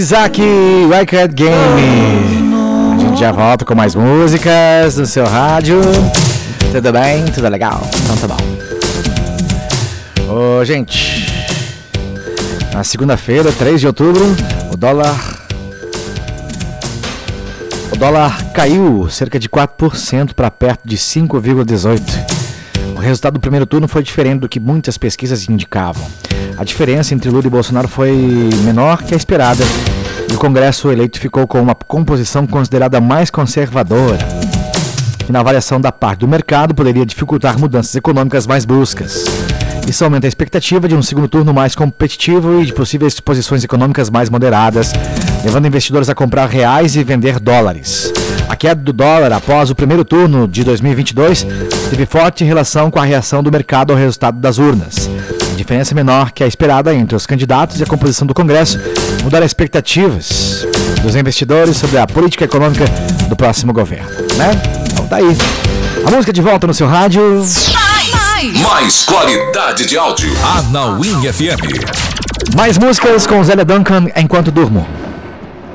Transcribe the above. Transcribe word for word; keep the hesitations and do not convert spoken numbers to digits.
Isaac, Wicked Game. A gente já volta com mais músicas no seu rádio. Tudo bem? Tudo legal? Então tá bom. Ô, gente, na segunda-feira, três de outubro, o dólar O dólar caiu cerca de quatro por cento para perto de cinco vírgula dezoito por cento. O resultado do primeiro turno foi diferente do que muitas pesquisas indicavam. A diferença entre Lula e Bolsonaro foi menor que a esperada, e o Congresso eleito ficou com uma composição considerada mais conservadora, que na avaliação da parte do mercado poderia dificultar mudanças econômicas mais bruscas. Isso aumenta a expectativa de um segundo turno mais competitivo e de possíveis posições econômicas mais moderadas, levando investidores a comprar reais e vender dólares. A queda do dólar após o primeiro turno de dois mil e vinte e dois teve forte relação com a reação do mercado ao resultado das urnas. A diferença menor que a esperada entre os candidatos e a composição do Congresso mudaram as expectativas dos investidores sobre a política econômica do próximo governo, né? Então tá aí. A música de volta no seu rádio. Mais qualidade de áudio. Anauim F M. Mais músicas com Zélia Duncan enquanto durmo.